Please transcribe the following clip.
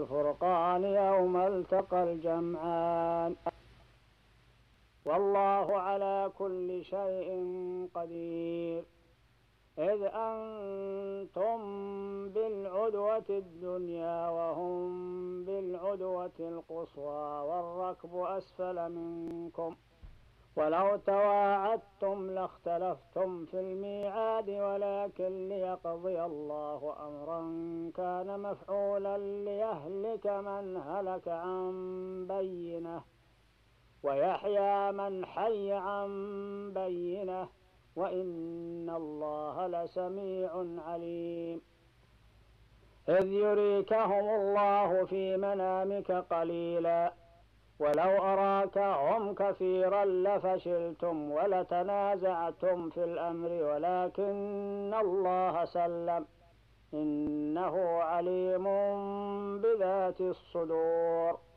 الفرقان يوم التقى الجمعان. والله على كل شيء قدير. إذ أنتم بالعدوة الدنيا وهم بالعدوة القصوى والركب أسفل منكم، ولو تواعدتم لاختلفتم في الميعاد، ولكن ليقضي الله أمرا كان مفعولا ليهلك من هلك عن بينة ويحيى من حي عن بينة، وإن الله لسميع عليم. إذ يريكهم الله في منامك قليلا ولو أراكهم كثيرا لفشلتم ولتنازعتم في الأمر، ولكن الله سلم إنه عليم بذات الصدور.